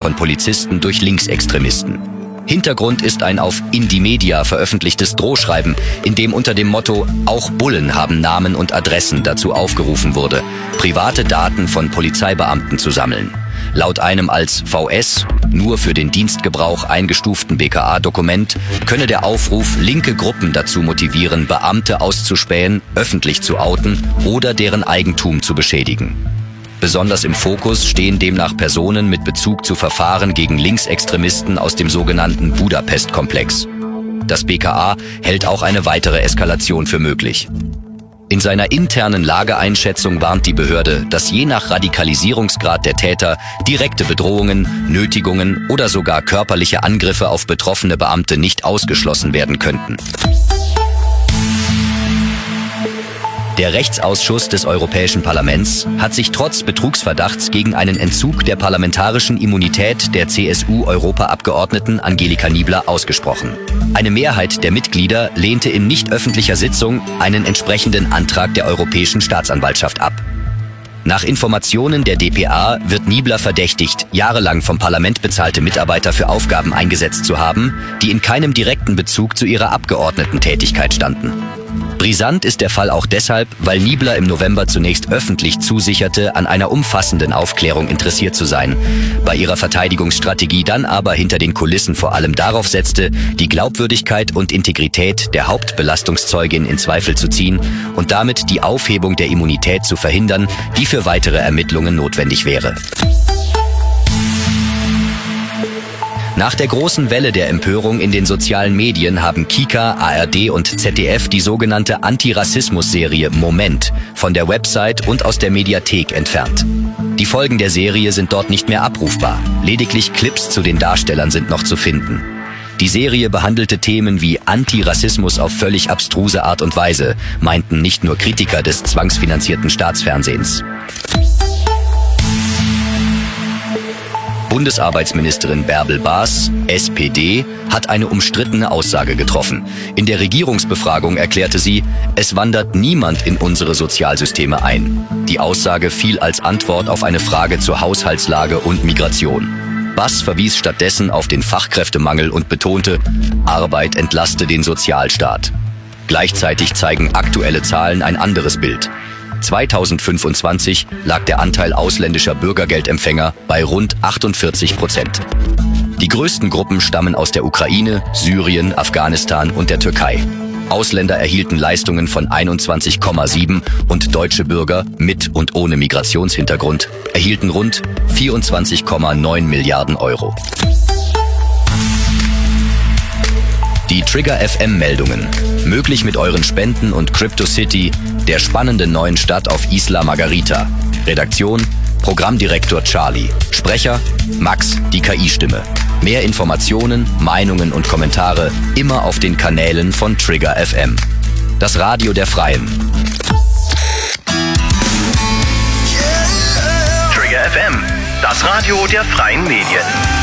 von Polizisten durch Linksextremisten. Hintergrund ist ein auf Indymedia veröffentlichtes Drohschreiben, in dem unter dem Motto »Auch Bullen haben Namen und Adressen« dazu aufgerufen wurde, private Daten von Polizeibeamten zu sammeln. Laut einem als VS, nur für den Dienstgebrauch eingestuften BKA-Dokument, könne der Aufruf linke Gruppen dazu motivieren, Beamte auszuspähen, öffentlich zu outen oder deren Eigentum zu beschädigen. Besonders im Fokus stehen demnach Personen mit Bezug zu Verfahren gegen Linksextremisten aus dem sogenannten Budapest-Komplex. Das BKA hält auch eine weitere Eskalation für möglich. In seiner internen Lageeinschätzung warnt die Behörde, dass je nach Radikalisierungsgrad der Täter direkte Bedrohungen, Nötigungen oder sogar körperliche Angriffe auf betroffene Beamte nicht ausgeschlossen werden könnten. Der Rechtsausschuss des Europäischen Parlaments hat sich trotz Betrugsverdachts gegen einen Entzug der parlamentarischen Immunität der CSU-Europaabgeordneten Angelika Niebler ausgesprochen. Eine Mehrheit der Mitglieder lehnte in nicht öffentlicher Sitzung einen entsprechenden Antrag der Europäischen Staatsanwaltschaft ab. Nach Informationen der dpa wird Niebler verdächtigt, jahrelang vom Parlament bezahlte Mitarbeiter für Aufgaben eingesetzt zu haben, die in keinem direkten Bezug zu ihrer Abgeordnetentätigkeit standen. Brisant ist der Fall auch deshalb, weil Niebler im November zunächst öffentlich zusicherte, an einer umfassenden Aufklärung interessiert zu sein, bei ihrer Verteidigungsstrategie dann aber hinter den Kulissen vor allem darauf setzte, die Glaubwürdigkeit und Integrität der Hauptbelastungszeugin in Zweifel zu ziehen und damit die Aufhebung der Immunität zu verhindern, die für weitere Ermittlungen notwendig wäre. Nach der großen Welle der Empörung in den sozialen Medien haben Kika, ARD und ZDF die sogenannte Antirassismus-Serie Moment von der Website und aus der Mediathek entfernt. Die Folgen der Serie sind dort nicht mehr abrufbar. Lediglich Clips zu den Darstellern sind noch zu finden. Die Serie behandelte Themen wie Antirassismus auf völlig abstruse Art und Weise, meinten nicht nur Kritiker des zwangsfinanzierten Staatsfernsehens. Bundesarbeitsministerin Bärbel Baas, SPD, hat eine umstrittene Aussage getroffen. In der Regierungsbefragung erklärte sie, es wandert niemand in unsere Sozialsysteme ein. Die Aussage fiel als Antwort auf eine Frage zur Haushaltslage und Migration. Baas verwies stattdessen auf den Fachkräftemangel und betonte, Arbeit entlaste den Sozialstaat. Gleichzeitig zeigen aktuelle Zahlen ein anderes Bild. 2025 lag der Anteil ausländischer Bürgergeldempfänger bei rund 48%. Die größten Gruppen stammen aus der Ukraine, Syrien, Afghanistan und der Türkei. Ausländer erhielten Leistungen von 21,7 und deutsche Bürger mit und ohne Migrationshintergrund erhielten rund 24,9 Milliarden Euro. Die Trigger FM Meldungen. Möglich mit euren Spenden und CryptoCity, der spannenden neuen Stadt auf Isla Margarita. Redaktion, Programmdirektor Charlie. Sprecher, Max, die KI-Stimme. Mehr Informationen, Meinungen und Kommentare immer auf den Kanälen von Trigger FM. Das Radio der Freien. Trigger FM, das Radio der Freien Medien.